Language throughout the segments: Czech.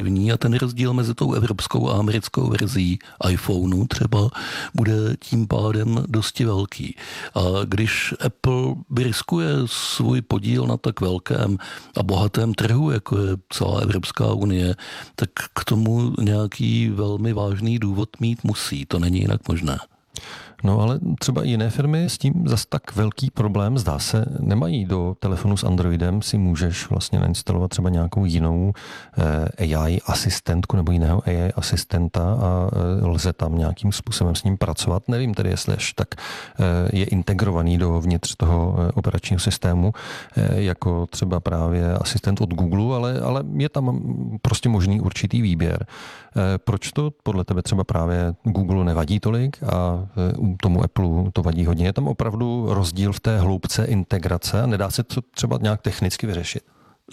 A ten rozdíl mezi tou evropskou a americkou verzí iPhoneu třeba bude tím pádem dosti velký. A když Apple riskuje svůj podíl na tak velkém a bohatém trhu, jako je celá Evropská unie, tak k tomu nějaký velmi vážný důvod mít musí. To není jinak možné. No ale třeba jiné firmy s tím zas tak velký problém, zdá se, nemají. Do telefonu s Androidem si můžeš vlastně nainstalovat třeba nějakou jinou AI asistentku nebo jiného AI asistenta a lze tam nějakým způsobem s ním pracovat. Nevím tedy, jestli až tak je integrovaný dovnitř toho operačního systému, jako třeba právě asistent od Google, ale je tam prostě možný určitý výběr. Proč to podle tebe třeba právě Google nevadí tolik a tomu Apple to vadí hodně? Je tam opravdu rozdíl v té hloubce integrace a nedá se to třeba nějak technicky vyřešit?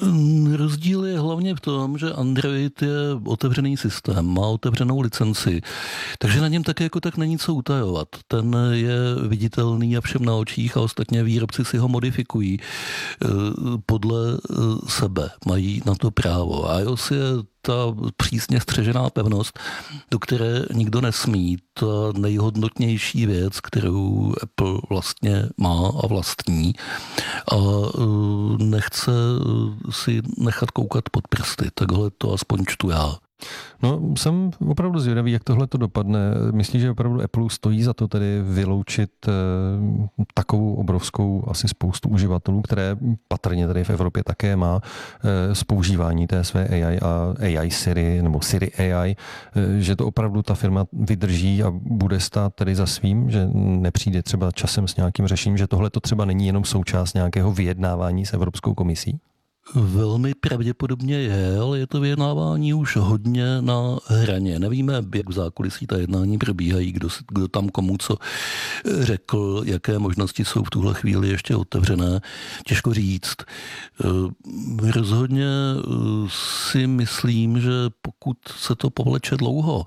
Rozdíl je hlavně v tom, že Android je otevřený systém, má otevřenou licenci, takže na něm taky jako tak není co utajovat. Ten je viditelný a všem na očích a ostatně výrobci si ho modifikují podle sebe, mají na to právo. iOS je ta přísně střežená pevnost, do které nikdo nesmí. Ta nejhodnotnější věc, kterou Apple vlastně má a vlastní a nechce si nechat koukat pod prsty. Takhle to aspoň čtu já. No, jsem opravdu zvědavý, jak tohle to dopadne. Myslíš, že opravdu Apple stojí za to tedy vyloučit takovou obrovskou asi spoustu uživatelů, které patrně tady v Evropě také má z používání té své AI a AI Siri nebo Siri AI, že to opravdu ta firma vydrží a bude stát tedy za svým, že nepřijde třeba časem s nějakým řešením, že tohle to třeba není jenom součást nějakého vyjednávání s Evropskou komisí? Velmi pravděpodobně je, ale je to vyjednávání už hodně na hraně. Nevíme, jak v zákulisí ta jednání probíhají, kdo tam komu co řekl, jaké možnosti jsou v tuhle chvíli ještě otevřené. Těžko říct. Rozhodně si myslím, že pokud se to povleče dlouho,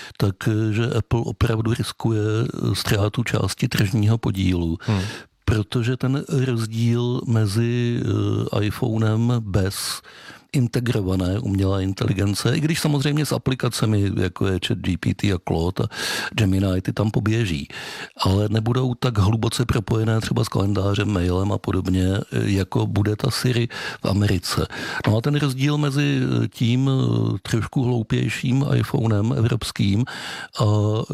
takže Apple opravdu riskuje ztrátu části tržního podílu. Protože ten rozdíl mezi iPhonem bez integrované umělé inteligence, i když samozřejmě s aplikacemi, jako je ChatGPT a Claude a Gemini, ty tam poběží, ale nebudou tak hluboce propojené třeba s kalendářem, mailem a podobně, jako bude ta Siri v Americe. No a ten rozdíl mezi tím trošku hloupějším iPhonem evropským a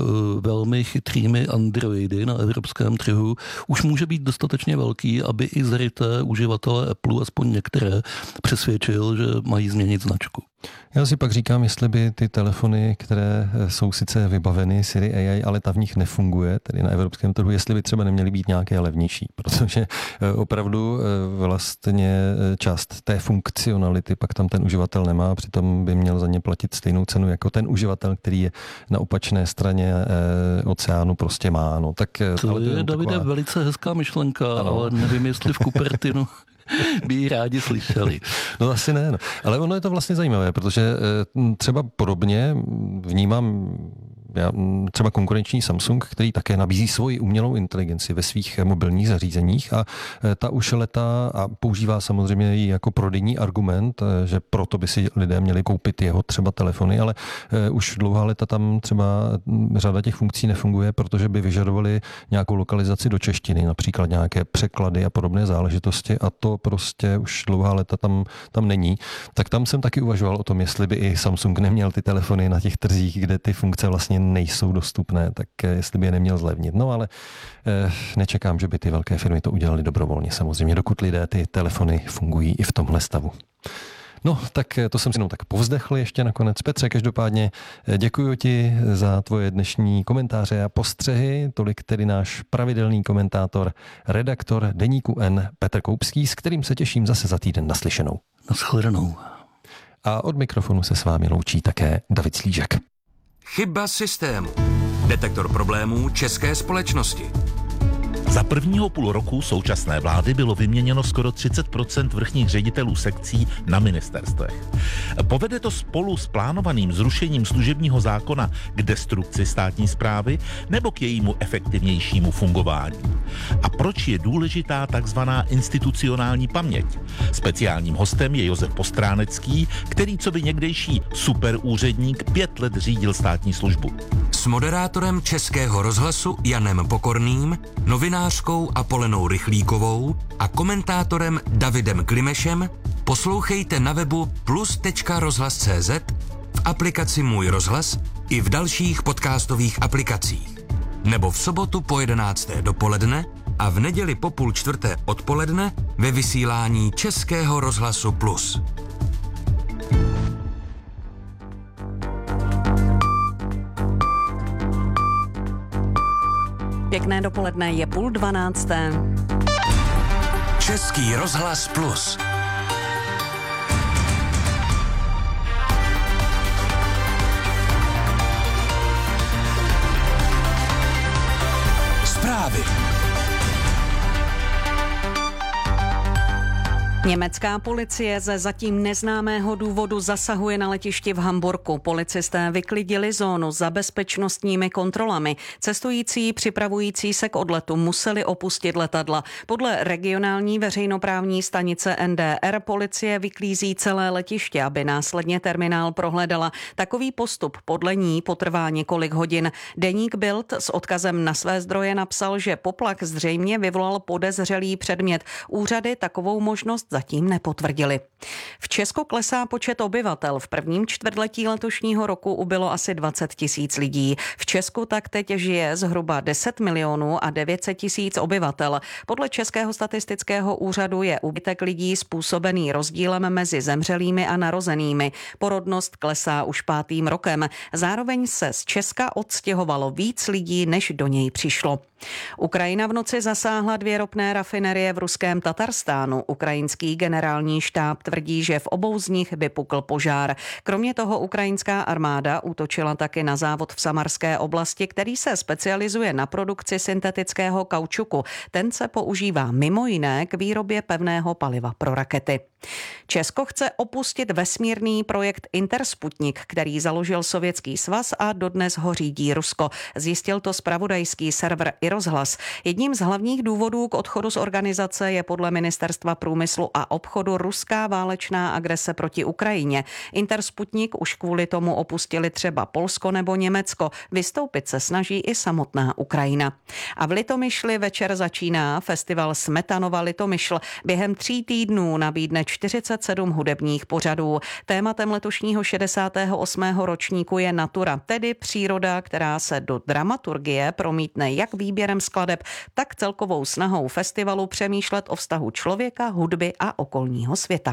velmi chytrými Androidy na evropském trhu už může být dostatečně velký, aby i zryté uživatele Apple, aspoň některé, přesvědčil, že mají změnit značku. Já si pak říkám, jestli by ty telefony, které jsou sice vybaveny Siri AI, ale ta v nich nefunguje, tedy na evropském trhu, jestli by třeba neměly být nějaké levnější, protože opravdu vlastně část té funkcionality pak tam ten uživatel nemá, přitom by měl za ně platit stejnou cenu jako ten uživatel, který je na opačné straně oceánu prostě má. No, tak, to je, Davide, velice hezká myšlenka, ano. Ale nevím, jestli v Cupertinu by ji rádi slyšeli. No asi ne, no. Ale ono je to vlastně zajímavé, protože třeba podobně vnímám já třeba konkurenční Samsung, který také nabízí svoji umělou inteligenci ve svých mobilních zařízeních a ta už letá a používá samozřejmě ji jako prodejní argument, že proto by si lidé měli koupit jeho třeba telefony, ale už dlouhá léta tam třeba řada těch funkcí nefunguje, protože by vyžadovali nějakou lokalizaci do češtiny, například nějaké překlady a podobné záležitosti a to prostě už dlouhá léta tam není. Tak tam jsem taky uvažoval o tom, jestli by i Samsung neměl ty telefony na těch trzích, kde ty funkce vlastně nejsou dostupné, tak jestli by je neměl zlevnit. No ale nečekám, že by ty velké firmy to udělaly dobrovolně samozřejmě, dokud lidé ty telefony fungují i v tomhle stavu. No, tak to jsem si jenom tak povzdechl ještě nakonec. Petře, každopádně děkuji ti za tvoje dnešní komentáře a postřehy. Tolik tedy náš pravidelný komentátor, redaktor Deníku N Petr Koupský, s kterým se těším zase za týden naslyšenou. Nashledanou. A od mikrofonu se s vámi loučí také David Slížek. Chyba systému. Detektor problémů české společnosti. Za prvního půl roku současné vlády bylo vyměněno skoro 30% vrchních ředitelů sekcí na ministerstvech. Povede to spolu s plánovaným zrušením služebního zákona k destrukci státní správy nebo k jejímu efektivnějšímu fungování? A proč je důležitá takzvaná institucionální paměť? Speciálním hostem je Josef Postránecký, který co by někdejší superúředník 5 let řídil státní službu. S moderátorem Českého rozhlasu Janem Pokorným, novinářkou Apolenou Rychlíkovou a komentátorem Davidem Klimešem poslouchejte na webu plus.rozhlas.cz, v aplikaci Můj rozhlas i v dalších podcastových aplikacích. Nebo v sobotu po 11. dopoledne a v neděli po 3:30 odpoledne ve vysílání Českého rozhlasu Plus. Pěkné dopoledne, je 11:30. Český rozhlas Plus. Zprávy. Německá policie ze zatím neznámého důvodu zasahuje na letišti v Hamburku. Policisté vyklidili zónu za bezpečnostními kontrolami. Cestující připravující se k odletu museli opustit letadla. Podle regionální veřejnoprávní stanice NDR policie vyklízí celé letiště, aby následně terminál prohledala. Takový postup podle ní potrvá několik hodin. Deník Bild s odkazem na své zdroje napsal, že poplach zřejmě vyvolal podezřelý předmět. Úřady takovou možnost zatím nepotvrdili. V Česku klesá počet obyvatel. V prvním čtvrtletí letošního roku ubylo asi 20 000 lidí. V Česku tak teď žije zhruba 10 milionů a 900 000 obyvatel. Podle Českého statistického úřadu je úbytek lidí způsobený rozdílem mezi zemřelými a narozenými. Porodnost klesá už 5. rokem. Zároveň se z Česka odstěhovalo víc lidí, než do něj přišlo. Ukrajina v noci zasáhla 2 ropné rafinerie v ruském Tatarstánu. Ukrajinský generální štáb tvrdí, že v obou z nich vypukl požár. Kromě toho ukrajinská armáda útočila taky na závod v Samarské oblasti, který se specializuje na produkci syntetického kaučuku. Ten se používá mimo jiné k výrobě pevného paliva pro rakety. Česko chce opustit vesmírný projekt Intersputnik, který založil Sovětský svaz a dodnes ho řídí Rusko. Zjistil to zpravodajský server iRozhlas. Jedním z hlavních důvodů k odchodu z organizace je podle Ministerstva průmyslu a obchodu ruská válečná agrese proti Ukrajině. Intersputnik už kvůli tomu opustili třeba Polsko nebo Německo. Vystoupit se snaží i samotná Ukrajina. A v Litomyšli večer začíná festival Smetanova Litomyšl. Během 3 týdnů nabídne 47 hudebních pořadů. Tématem letošního 68. ročníku je natura, tedy příroda, která se do dramaturgie promítne jak výběrem skladeb, tak celkovou snahou festivalu přemýšlet o vztahu člověka, hudby a okolního světa.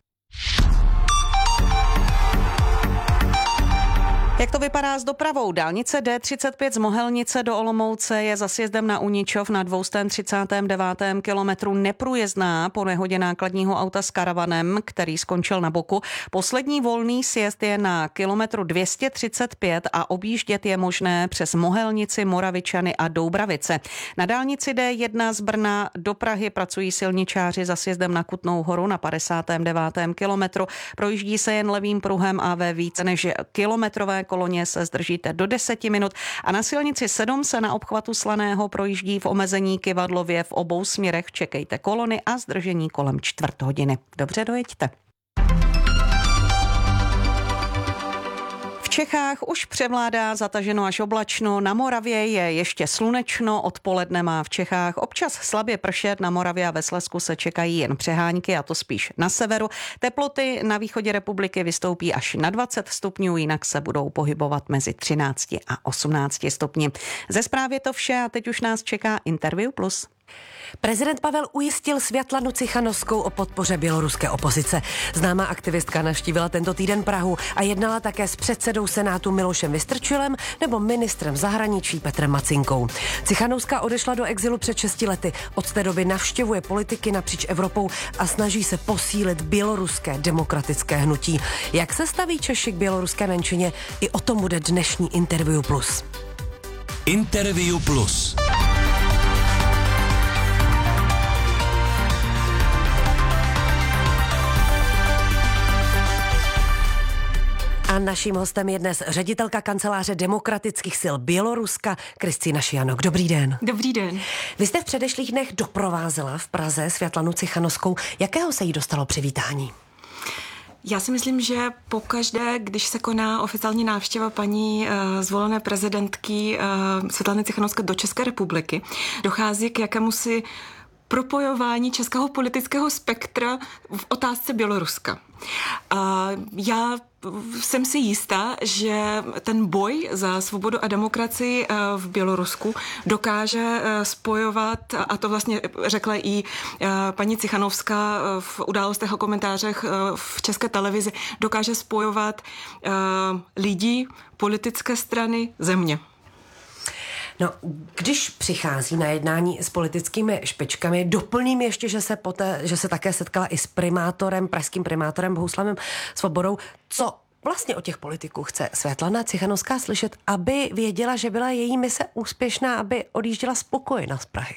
Jak to vypadá s dopravou? Dálnice D35 z Mohelnice do Olomouce je za sjezdem na Uničov na 239. kilometru neprůjezdná po nehodě nákladního auta s karavanem, který skončil na boku. Poslední volný sjezd je na kilometru 235 a objíždět je možné přes Mohelnici, Moravičany a Doubravice. Na dálnici D1 z Brna do Prahy pracují silničáři za sjezdem na Kutnou Horu na 59. kilometru. Projíždí se jen levým pruhem a ve více než kilometrové koloně se zdržíte do 10 minut a na silnici 7 se na obchvatu Slaného projíždí v omezení Kyvadlově v obou směrech. Čekejte kolony a zdržení kolem 1/4 hodiny. Dobře, dojeďte. V Čechách už převládá zataženo až oblačno, na Moravě je ještě slunečno, odpoledne má v Čechách občas slabě pršet, na Moravě a ve Slezsku se čekají jen přehánky, a to spíš na severu. Teploty na východě republiky vystoupí až na 20 stupňů, jinak se budou pohybovat mezi 13 a 18 stupni. Ze zprávy je to vše a teď už nás čeká Interview Plus. Prezident Pavel ujistil Světlanu Cichanovskou o podpoře běloruské opozice. Známá aktivistka navštívila tento týden Prahu a jednala také s předsedou Senátu Milošem Vystrčilem nebo ministrem zahraničí Petrem Macinkou. Cichanovská odešla do exilu před 6 lety. Od té doby navštěvuje politiky napříč Evropou a snaží se posílit běloruské demokratické hnutí. Jak se staví Češi k běloruské menšině? I o tom bude dnešní Interview Plus. Interview Plus. A naším hostem je dnes ředitelka kanceláře demokratických sil Běloruska Kristýna Šijanok. Dobrý den. Dobrý den. Vy jste v předešlých dnech doprovázela v Praze Světlanu Cichanovskou. Jakého se jí dostalo přivítání? Já si myslím, že pokaždé, když se koná oficiální návštěva paní zvolené prezidentky Světlany Cichanovské do České republiky, dochází k jakémusi propojování českého politického spektra v otázce Běloruska. Já jsem si jistá, že ten boj za svobodu a demokracii v Bělorusku dokáže spojovat, a to vlastně řekla i paní Cichanovská v Událostech a komentářích v České televizi, dokáže spojovat lidi, politické strany, země. No, když přichází na jednání s politickými špičkami, doplním ještě, že se také setkala i s pražským primátorem Bohuslavem Svobodou. Co vlastně od těch politiků chce Světlana Cichanovská slyšet, aby věděla, že byla její mise úspěšná, aby odjížděla spokojená z Prahy?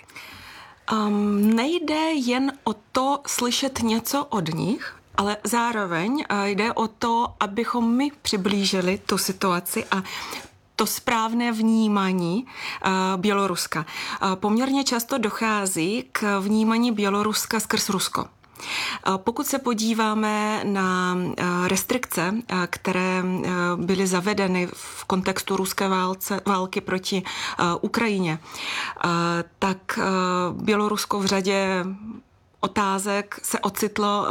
Nejde jen o to slyšet něco od nich, ale zároveň jde o to, abychom my přiblížili tu situaci a to správné vnímání Běloruska. Poměrně často dochází k vnímání Běloruska skrz Rusko. Pokud se podíváme na restrikce, které byly zavedeny v kontextu ruské války proti Ukrajině, tak Bělorusko v řadě otázek se ocitlo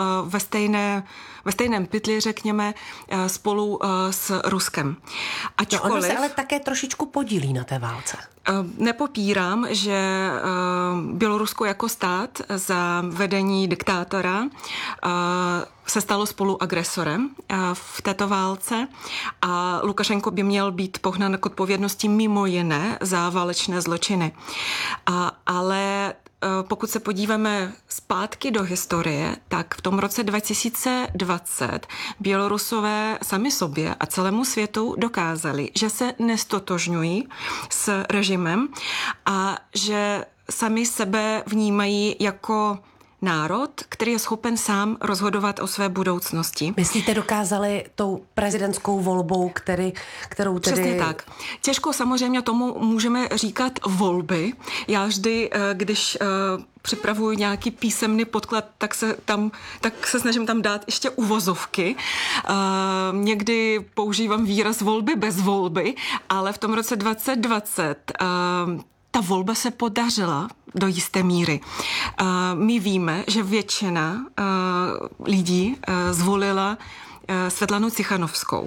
ve stejném pytli, řekněme, spolu s Ruskem. Ono se ale také trošičku podílí na té válce. Nepopírám, že Bělorusko jako stát za vedení diktátora se stalo spoluagresorem v této válce a Lukašenko by měl být pohnán k odpovědnosti mimo jiné za válečné zločiny. Ale pokud se podíváme zpátky do historie, tak v tom roce 2020 Bělorusové sami sobě a celému světu dokázali, že se nestotožňují s režimem a že sami sebe vnímají jako národ, který je schopen sám rozhodovat o své budoucnosti. Myslíte, dokázali tou prezidentskou volbou, kterou tedy... Přesně tak. Těžko samozřejmě tomu můžeme říkat volby. Já vždy, když připravuji nějaký písemný podklad, tak se snažím tam dát ještě uvozovky. Někdy používám výraz volby bez volby, ale v tom roce 2020 ta volba se podařila do jisté míry. My víme, že většina lidí zvolila Světlanu Cichanovskou.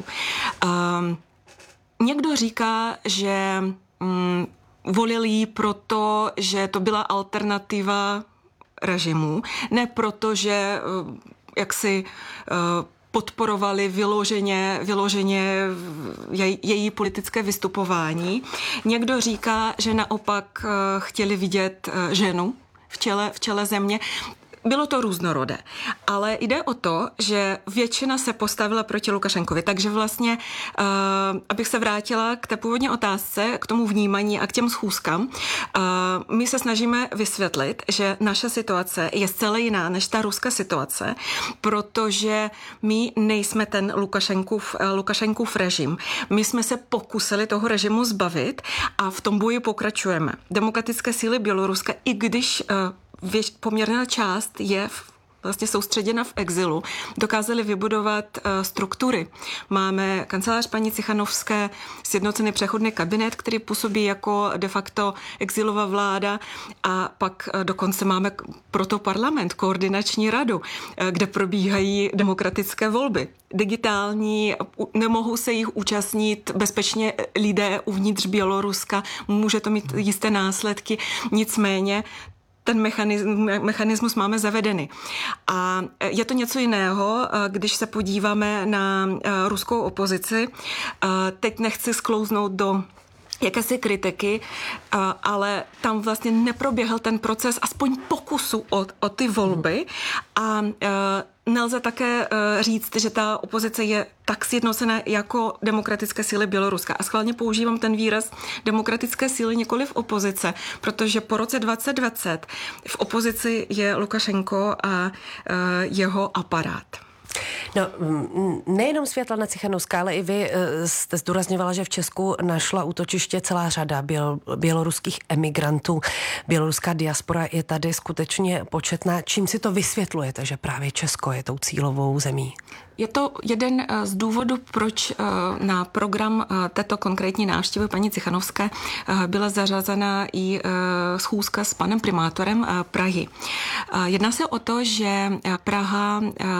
Někdo říká, že volili ji proto, že to byla alternativa režimu, ne proto, že jaksi podporovali vyloženě její politické vystupování. Někdo říká, že naopak chtěli vidět ženu v čele země. Bylo to různorodé, ale jde o to, že většina se postavila proti Lukašenkovi, takže vlastně, abych se vrátila k té původní otázce, k tomu vnímání a k těm schůzkám, my se snažíme vysvětlit, že naše situace je zcela jiná než ta ruská situace, protože my nejsme ten Lukašenkův režim. My jsme se pokusili toho režimu zbavit a v tom boji pokračujeme. Demokratické síly Běloruska, i když poměrná část je vlastně soustředěna v exilu, dokázali vybudovat struktury. Máme kancelář paní Cichanovské, sjednocený přechodný kabinet, který působí jako de facto exilová vláda a pak dokonce máme proto parlament, koordinační radu, kde probíhají demokratické volby. Digitální, nemohou se jich účastnit bezpečně lidé uvnitř Běloruska, může to mít jisté následky, nicméně ten mechanismus máme zavedený. A je to něco jiného, když se podíváme na ruskou opozici. Teď nechci sklouznout do jakési kritiky, ale tam vlastně neproběhl ten proces aspoň pokusu o ty volby a nelze také říct, že ta opozice je tak sjednocená jako demokratické síly Běloruska. A schválně používám ten výraz demokratické síly, nikoli v opozice, protože po roce 2020 v opozici je Lukašenko a jeho aparát. No, nejenom Světlana Cichanovská, ale i vy jste zdůrazňovala, že v Česku našla útočiště celá řada běloruských emigrantů. Běloruská diaspora je tady skutečně početná. Čím si to vysvětlujete, že právě Česko je tou cílovou zemí? Je to jeden z důvodů, proč na program této konkrétní návštěvy paní Cichanovské byla zařazena i schůzka s panem primátorem Prahy. Jedná se o to, že Praha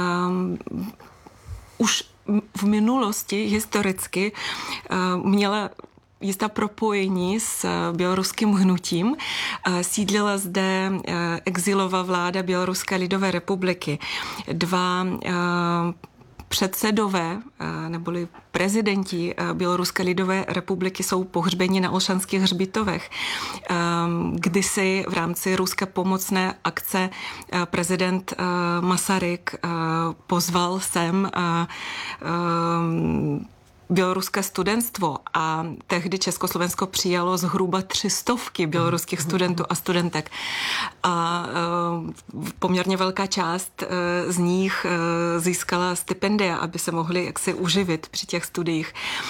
už v minulosti historicky měla jistá propojení s běloruským hnutím. Sídlila zde exilová vláda Běloruské lidové republiky. Dva předsedové neboli prezidenti Běloruské lidové republiky jsou pohřbeni na Olšanských hřbitovech. Kdysi v rámci ruské pomocné akce prezident Masaryk pozval sem běloruské studentstvo a tehdy Československo přijalo zhruba 300 běloruských studentů a studentek. A poměrně velká část z nich získala stipendia, aby se mohli jaksi uživit při těch studiích.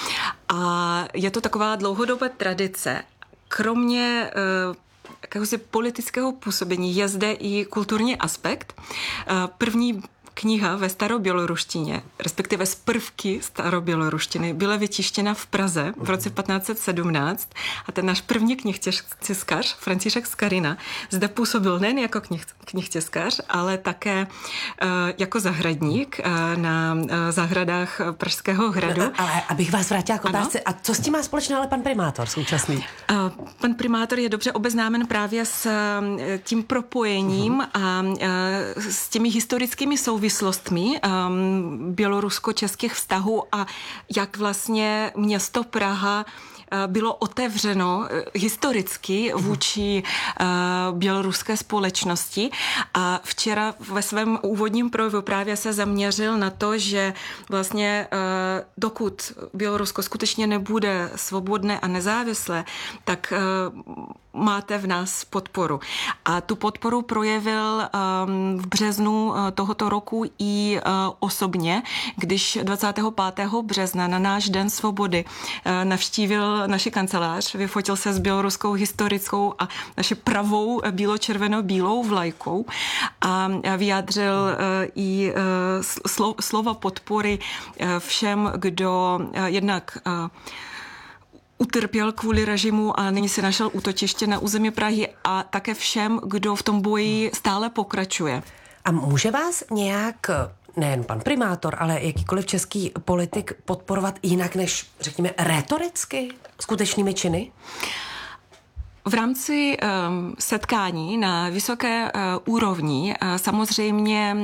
A je to taková dlouhodobá tradice. Kromě jakéhosi politického působení je zde i kulturní aspekt. První kniha ve staroběloruštině, respektive z prvky staroběloruštiny, byla vytištěna v Praze v roce 1517 a ten náš první knihtiskař, František Skarina, zde působil nejen jako knihtiskař, ale také jako zahradník na zahradách Pražského hradu. Ale abych vás vrátila k otázce, a co s tím má společného ale pan primátor současný? Pan primátor je dobře obeznámen právě s tím propojením a s těmi historickými souvislostmi bělorusko-českých vztahů a jak vlastně město Praha bylo otevřeno historicky vůči běloruské společnosti. A včera ve svém úvodním projevu právě se zaměřil na to, že vlastně dokud Bělorusko skutečně nebude svobodné a nezávislé, tak máte v nás podporu. A tu podporu projevil v březnu tohoto roku i osobně, když 25. března na náš Den svobody navštívil naši kancelář, vyfotil se s běloruskou historickou a naši pravou bílo-červeno-bílou vlajkou a vyjádřil i slova podpory všem, kdo jednak utrpěl kvůli režimu a nyní si našel útočiště na území Prahy a také všem, kdo v tom boji stále pokračuje. A může vás nějak nejen pan primátor, ale jakýkoliv český politik podporovat jinak než, řekněme, rétoricky, skutečnými činy? V rámci setkání na vysoké úrovni samozřejmě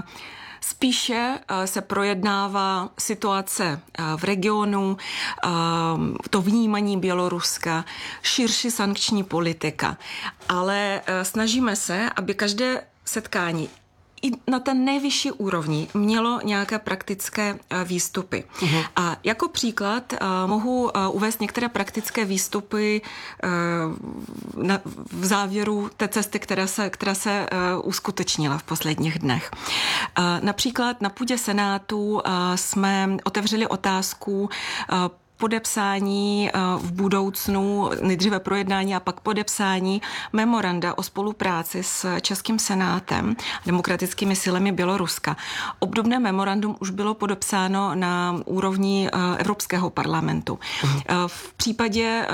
spíše se projednává situace v regionu, to vnímání Běloruska, širší sankční politika. Ale snažíme se, aby každé setkání i na té nejvyšší úrovni mělo nějaké praktické výstupy. A jako příklad mohu uvést některé praktické výstupy v závěru té cesty, která se uskutečnila v posledních dnech. Například na půdě Senátu jsme otevřeli otázku podepsání v budoucnu, nejdříve projednání a pak podepsání memoranda o spolupráci s Českým senátem, demokratickými silami Běloruska. Obdobné memorandum už bylo podepsáno na úrovni Evropského parlamentu. V případě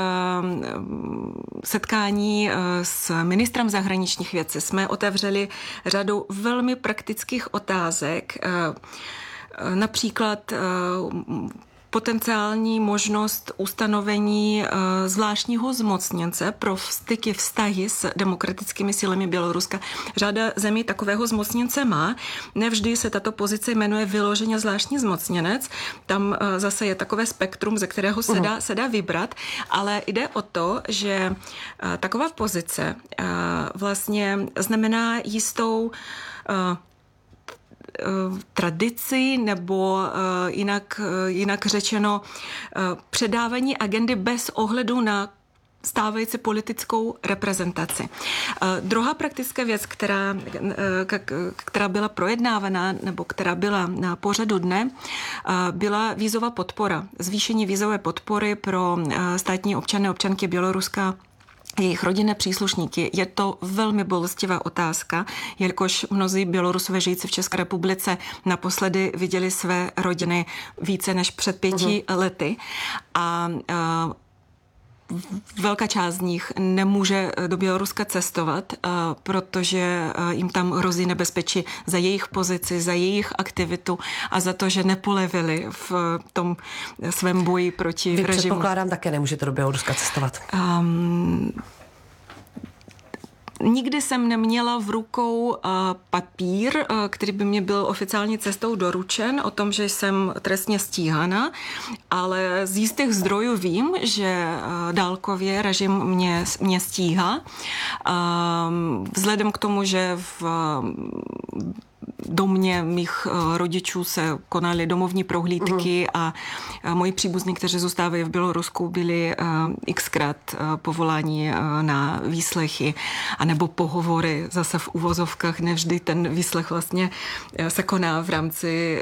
setkání s ministrem zahraničních věcí jsme otevřeli řadu velmi praktických otázek, například potenciální možnost ustanovení zvláštního zmocněnce pro vztahy s demokratickými silami Běloruska. Řada zemí takového zmocněnce má. Nevždy se tato pozice jmenuje vyloženě zvláštní zmocněnec. Tam zase je takové spektrum, ze kterého se dá vybrat, ale jde o to, že taková pozice vlastně znamená jistou tradici nebo jinak řečeno předávání agendy bez ohledu na stávající politickou reprezentaci. Druhá praktická věc, která byla projednávaná nebo která byla na pořadu dne, byla vízová podpora. Zvýšení vízové podpory pro státní občany, občanky Běloruska, jejich rodinné příslušníky. Je to velmi bolestivá otázka, jelikož mnozí Bělorusové žijící v České republice naposledy viděli své rodiny více než před 5 lety a velká část z nich nemůže do Běloruska cestovat, protože jim tam hrozí nebezpečí za jejich pozici, za jejich aktivitu a za to, že nepolevili v tom svém boji proti režimu. Vy předpokládám také nemůžete do Běloruska cestovat. Nikdy jsem neměla v rukou papír, který by mě byl oficiální cestou doručen o tom, že jsem trestně stíhána, ale z jistých zdrojů vím, že dálkově režim mě stíhá. Vzhledem k tomu, že v domě mých rodičů se konaly domovní prohlídky a moji příbuzní, kteří zůstávají v Bělorusku, byli xkrát povoláni na výslechy anebo pohovory zase v uvozovkách. Nevždy ten výslech vlastně se koná v rámci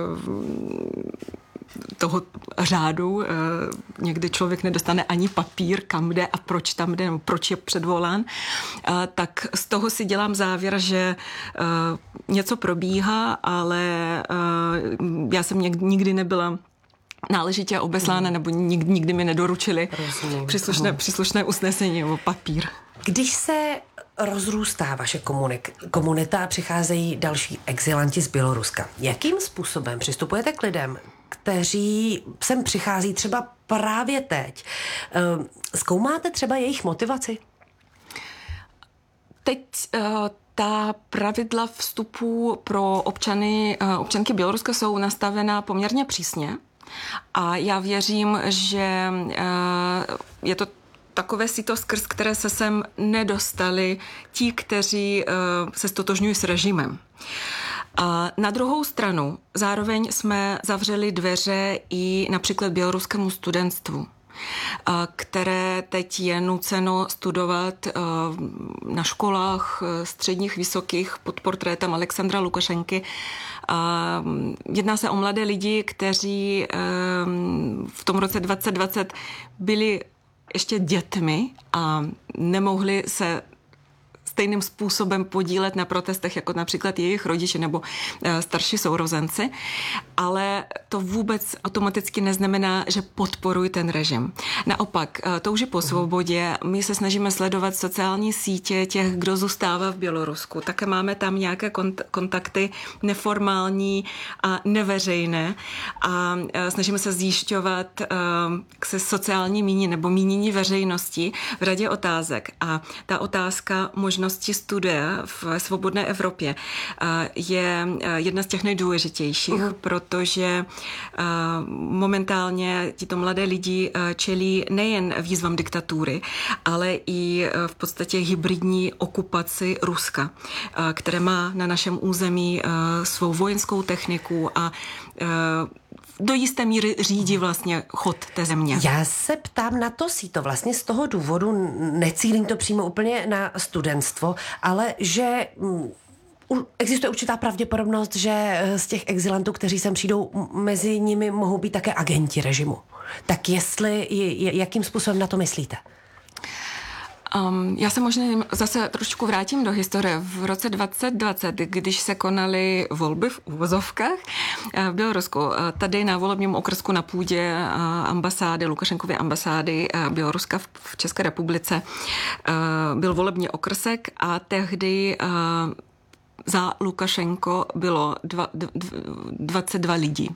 toho řádu. Někdy člověk nedostane ani papír, kam jde a proč tam jde, nebo proč je předvolán. Tak z toho si dělám závěr, že něco probíhá, ale já jsem nikdy nebyla náležitě obeslána, nebo nikdy mi nedoručili příslušné usnesení nebo papír. Když se rozrůstá vaše komunita, přicházejí další exilanti z Běloruska. Jakým způsobem přistupujete k lidem, kteří sem přichází třeba právě teď? Zkoumáte třeba jejich motivaci? Teď ta pravidla vstupu pro občanky Běloruska jsou nastavená poměrně přísně a já věřím, že je to takové sito, skrz které se sem nedostali ti, kteří se stotožňují s režimem. A na druhou stranu zároveň jsme zavřeli dveře i například běloruskému studentstvu, které teď je nuceno studovat na školách středních, vysokých pod portrétem Alexandra Lukašenky. Jedná se o mladé lidi, kteří v tom roce 2020 byli ještě dětmi a nemohli se stejným způsobem podílet na protestech, jako například jejich rodiče nebo starší sourozenci, ale to vůbec automaticky neznamená, že podporují ten režim. Naopak, touží po svobodě, my se snažíme sledovat sociální sítě těch, kdo zůstává v Bělorusku. Také máme tam nějaké kontakty neformální a neveřejné a snažíme se zjišťovat sociální mínění nebo mínění veřejnosti v řadě otázek. A ta otázka možnosti studia v svobodné Evropě je jedna z těch nejdůležitějších, protože momentálně tito mladé lidi čelí nejen výzvám diktatury, ale i v podstatě hybridní okupaci Ruska, které má na našem území svou vojenskou techniku a do jisté míry řídí vlastně chod té země. Já se ptám na to síto vlastně z toho důvodu, necílím to přímo úplně na studentstvo, ale že existuje určitá pravděpodobnost, že z těch exilantů, kteří sem přijdou, mezi nimi mohou být také agenti režimu. Tak jakým způsobem na to myslíte? Já se možná zase trošku vrátím do historie. V roce 2020, když se konaly volby v uvozovkách v Bělorusku, tady na volebním okrsku na půdě ambasády, Lukašenkovy ambasády Běloruska v České republice byl volební okrsek a tehdy za Lukašenko bylo 22 lidí.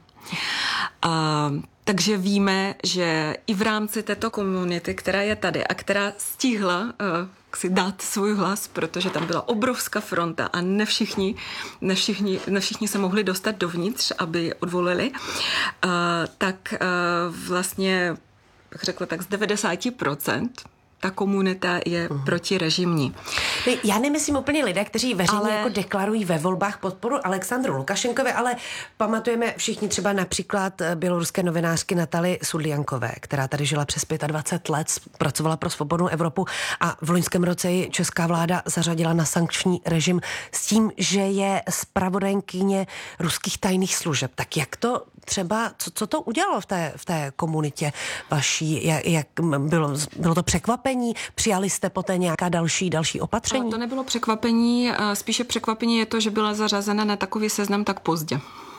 Takže víme, že i v rámci této komunity, která je tady a která stihla si dát svůj hlas, protože tam byla obrovská fronta a ne všichni se mohli dostat dovnitř, aby odvolili, tak vlastně, bych řekla tak z 90% ta komunita je protirežimní. Já nemyslím úplně lidé, kteří veřejně jako deklarují ve volbách podporu Alexandru Lukašenkovi, ale pamatujeme všichni třeba například běloruské novinářky Nataly Sudliankové, která tady žila přes 25 let, pracovala pro Svobodnou Evropu a v loňském roce ji česká vláda zařadila na sankční režim s tím, že je zpravodajkyně ruských tajných služeb. Tak jak to třeba, co to udělalo v té komunitě vaší? Jak bylo to překvapení? Přijali jste poté nějaká další opatření? To nebylo překvapení, spíše překvapení je to, že byla zařazena na takový seznam tak pozdě.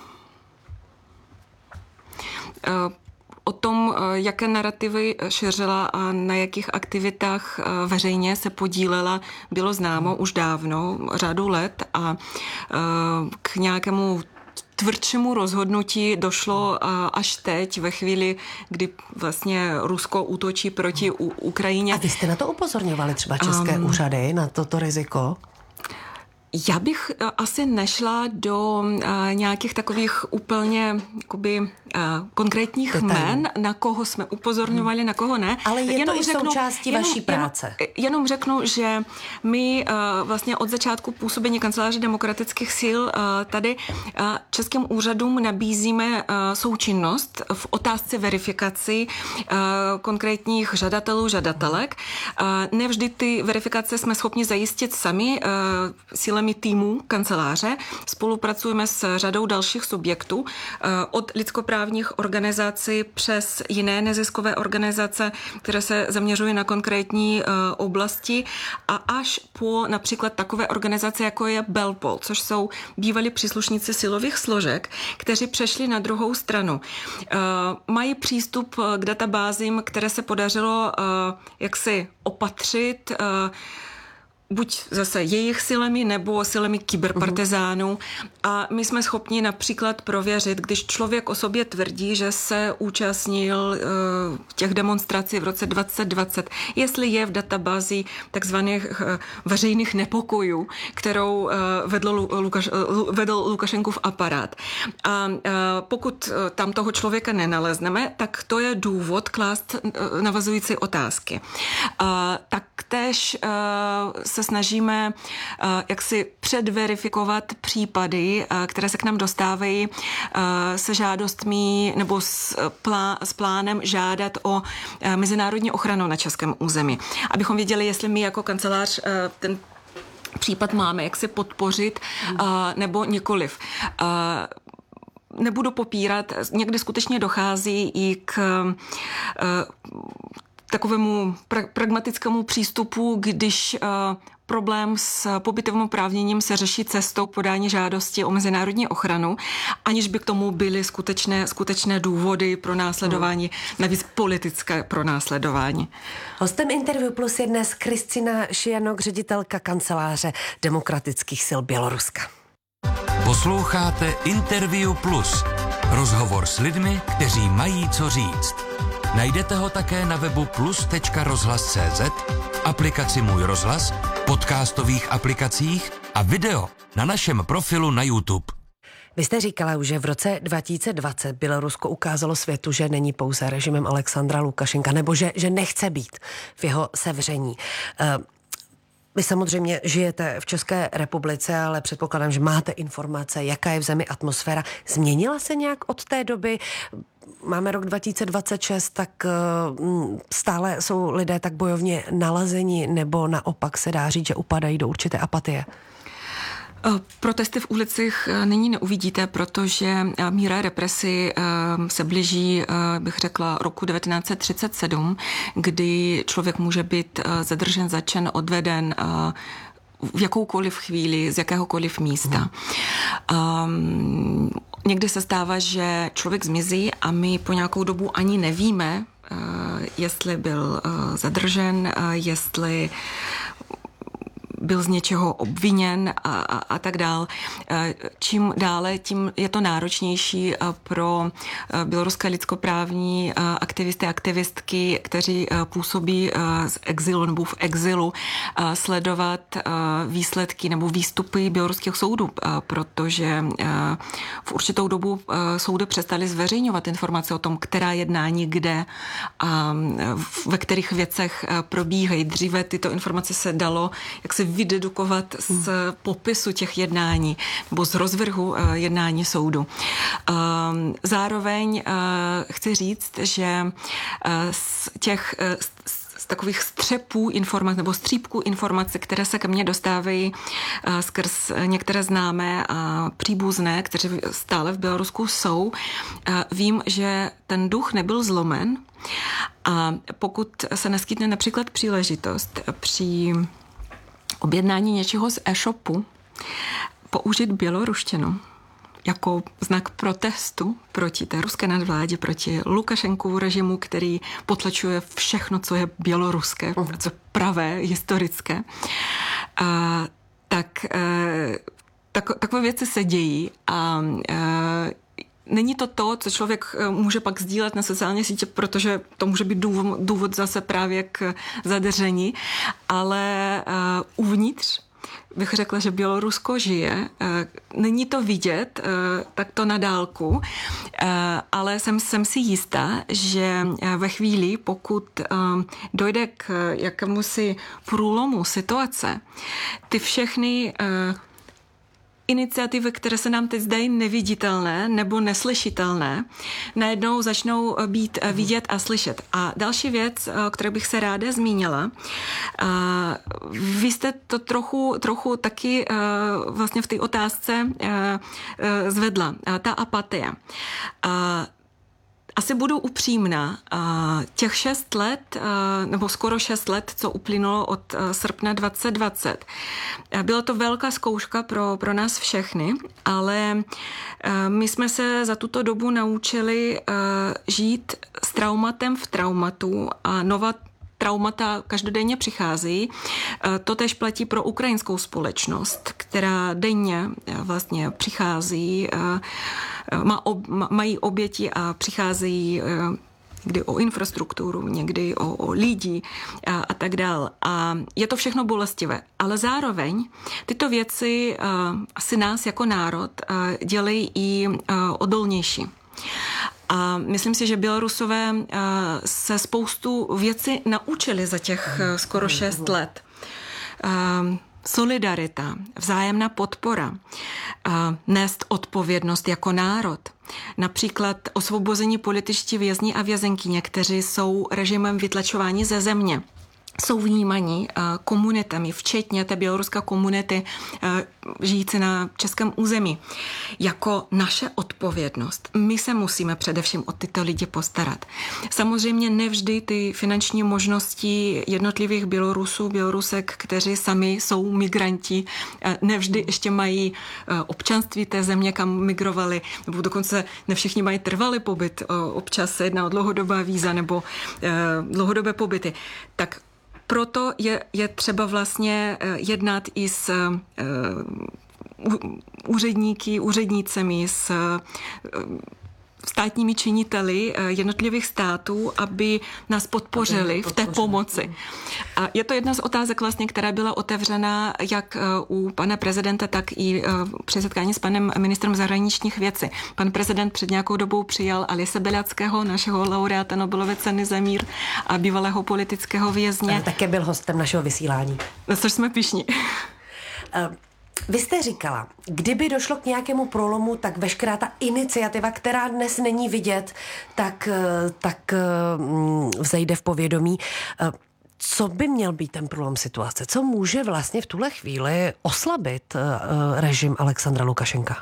O tom, jaké narrativy šířila a na jakých aktivitách veřejně se podílela, bylo známo už dávno, řadu let a k nějakému tvrdšímu rozhodnutí došlo až teď, ve chvíli, kdy vlastně Rusko útočí proti Ukrajině. A vy jste na to upozorňovali třeba české úřady, na toto riziko? Já bych asi nešla do nějakých takových úplně jakoby, konkrétních jmen, na koho jsme upozorňovali, na koho ne. Ale je to i součástí vaší práce. Jenom řeknu, že my vlastně od začátku působení Kanceláře demokratických sil tady českým úřadům nabízíme součinnost v otázce verifikaci konkrétních žadatelek. Nevždy ty verifikace jsme schopni zajistit sami silami týmu kanceláře. Spolupracujeme s řadou dalších subjektů, od lidskoprávních organizací přes jiné neziskové organizace, které se zaměřují na konkrétní oblasti a až po například takové organizace, jako je Belpol, což jsou bývalí příslušníci silových složek, kteří přešli na druhou stranu. Mají přístup k databázím, které se podařilo jaksi opatřit, buď zase jejich silami nebo silami kyberpartizánů. A my jsme schopni například prověřit, když člověk o sobě tvrdí, že se účastnil těch demonstrací v roce 2020, jestli je v databázi takzvaných veřejných nepokojů, kterou vedl Lukašenkův aparát. A pokud tam toho člověka nenalezneme, tak to je důvod klást navazující otázky. Taktéž se snažíme jaksi předverifikovat případy, které se k nám dostávají se žádostmi nebo s plánem žádat o mezinárodní ochranu na českém území. Abychom věděli, jestli my jako kancelář ten případ máme, jak se podpořit nebo nikoliv. Nebudu popírat, někdy skutečně dochází i k takovému pragmatickému přístupu, když problém s pobytovým oprávněním se řeší cestou podání žádosti o mezinárodní ochranu, aniž by k tomu byly skutečné důvody pro následování, navíc politické pronásledování. Hostem Interview Plus je dnes Kristina Šijanok, ředitelka Kanceláře demokratických sil Běloruska. Posloucháte Interview Plus. Rozhovor s lidmi, kteří mají co říct. Najdete ho také na webu plus.rozhlas.cz, aplikaci Můj rozhlas, podcastových aplikacích a video na našem profilu na YouTube. Vy jste říkala už, že v roce 2020 Bělorusko ukázalo světu, že není pouze režimem Alexandra Lukašenka, nebo že nechce být v jeho sevření. Vy samozřejmě žijete v České republice, ale předpokládám, že máte informace, jaká je v zemi atmosféra. Změnila se nějak od té doby? Máme rok 2026, tak stále jsou lidé tak bojovně nalazeni, nebo naopak se dá říct, že upadají do určité apatie? Protesty v ulicích nyní neuvidíte, protože míra represí se blíží, bych řekla, roku 1937, kdy člověk může být zadržen, zatčen, odveden v jakoukoliv chvíli, z jakéhokoliv místa. Někdy se stává, že člověk zmizí a my po nějakou dobu ani nevíme, jestli byl zadržen, jestli byl z něčeho obviněn a tak dál. Čím dále, tím je to náročnější pro běloruské lidskoprávní aktivisty a aktivistky, kteří působí z exilu nebo v exilu, sledovat výsledky nebo výstupy běloruských soudů, protože v určitou dobu soudy přestaly zveřejňovat informace o tom, která jednání kde a ve kterých věcech probíhají. Dříve tyto informace se dalo jak se vydedukovat z popisu těch jednání nebo z rozvrhu jednání soudu. Zároveň chci říct, že z takových střepů informací nebo střípků informací, které se ke mně dostávají skrz některé známé a příbuzné, kteří stále v Bělorusku jsou, vím, že ten duch nebyl zlomen a pokud se naskytne například příležitost při objednání něčeho z e-shopu použít běloruštinu jako znak protestu proti té ruské nadvládě, proti Lukašenkovu režimu, který potlačuje všechno, co je běloruské, co je pravé, historické. Takové věci se dějí a není to, co člověk může pak sdílet na sociální sítě, protože to může být důvod zase právě k zadržení, ale uvnitř bych řekla, že Bělorusko žije. Není to vidět takto na dálku, ale jsem si jistá, že ve chvíli, pokud dojde k jakémusi průlomu situace, ty všechny iniciativy, které se nám teď zdají neviditelné nebo neslyšitelné, najednou začnou být vidět a slyšet. A další věc, o které bych se ráda zmínila, vy jste to trochu taky vlastně v té otázce zvedla, ta apatie. Asi budu upřímná. Těch 6 let, nebo skoro 6 let, co uplynulo od srpna 2020, byla to velká zkouška pro nás všechny, ale my jsme se za tuto dobu naučili žít s traumatem v traumatu a nová traumata každodenně přichází. To též platí pro ukrajinskou společnost, která denně vlastně přichází, mají oběti a přicházejí někdy o infrastrukturu, někdy o lidi a tak dál. A je to všechno bolestivé. Ale zároveň tyto věci asi nás jako národ dělají i odolnější. A myslím si, že Bělorusové se spoustu věcí naučili za těch skoro 6 let. Solidarita, vzájemná podpora, nést odpovědnost jako národ. Například osvobození političtí vězni a vězenkyně, kteří jsou režimem vytlačováni ze země. Jsou vnímaní komunitami, včetně té běloruské komunity žijící na českém území, jako naše odpovědnost. My se musíme především o tyto lidi postarat. Samozřejmě nevždy ty finanční možnosti jednotlivých Bělorusek, kteří sami jsou migranti, nevždy ještě mají občanství té země, kam migrovali, nebo dokonce ne všichni mají trvalý pobyt, občas se jedná o dlouhodobá víza nebo dlouhodobé pobyty. Tak proto je třeba vlastně jednat i s úřednicemi, s státními činiteli jednotlivých států, aby nás podpořili v té pomoci. A je to jedna z otázek vlastně, která byla otevřena jak u pana prezidenta, tak i při setkání s panem ministrem zahraničních věcí. Pan prezident před nějakou dobou přijal Alise Beliackého, našeho laureáta Nobelovy ceny za mír a bývalého politického vězně. Také byl hostem našeho vysílání. Na což jsme pyšní. Vy jste říkala, kdyby došlo k nějakému průlomu, tak veškerá ta iniciativa, která dnes není vidět, tak vzejde v povědomí. Co by měl být ten průlom situace? Co může vlastně v tuhle chvíli oslabit režim Alexandra Lukašenka?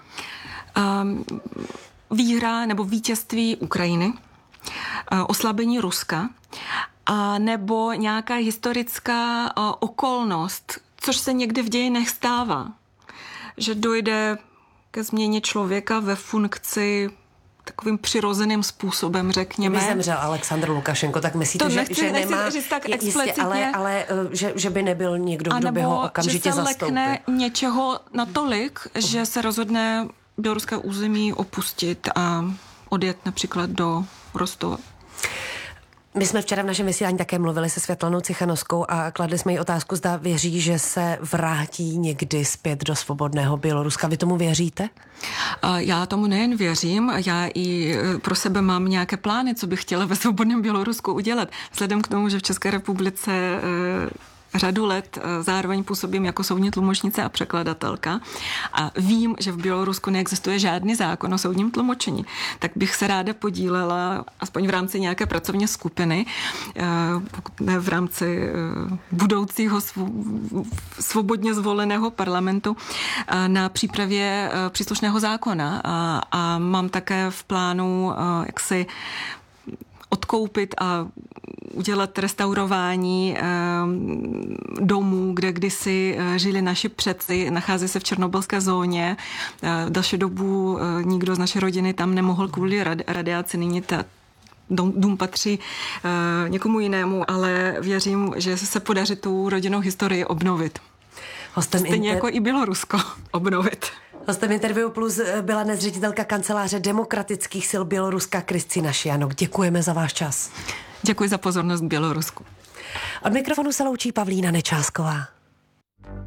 Výhra nebo vítězství Ukrajiny, oslabení Ruska, a nebo nějaká historická okolnost, což se někdy v dějinách stává, že dojde ke změně člověka ve funkci takovým přirozeným způsobem, řekněme. Kdyby zemřel Alexandr Lukašenko, tak myslíte, že nemá... Říct tak jistě, ale že by nebyl někdo, kdo by ho okamžitě zastoupil. Že se lekne něčeho natolik, že se rozhodne běloruské území opustit a odjet například do Rostova. My jsme včera v našem vysílání také mluvili se Světlanou Cichanovskou a kladli jsme jí otázku, zda věří, že se vrátí někdy zpět do svobodného Běloruska. Vy tomu věříte? Já tomu nejen věřím, já i pro sebe mám nějaké plány, co bych chtěla ve svobodném Bělorusku udělat. Vzhledem k tomu, že v České republice řadu let zároveň působím jako soudní tlumočnice a překladatelka a vím, že v Bělorusku neexistuje žádný zákon o soudním tlumočení, tak bych se ráda podílela, aspoň v rámci nějaké pracovní skupiny, pokud ne v rámci budoucího svobodně zvoleného parlamentu, na přípravě příslušného zákona. A mám také v plánu, jak si odkoupit a udělat restaurování domů, kde kdysi žili naši předci, nachází se v černobylské zóně. Další dobu nikdo z naší rodiny tam nemohl kvůli radiaci, nyní dům patří někomu jinému, ale věřím, že se podaří tu rodinnou historii obnovit. Stejně jako i Bělorusko obnovit. Hostem Interview Plus byla dnes ředitelka kanceláře demokratických sil Běloruska Kristina Šijanok. Děkujeme za váš čas. Děkuji za pozornost k Bělorusku. Od mikrofonu se loučí Pavlína Nečásková.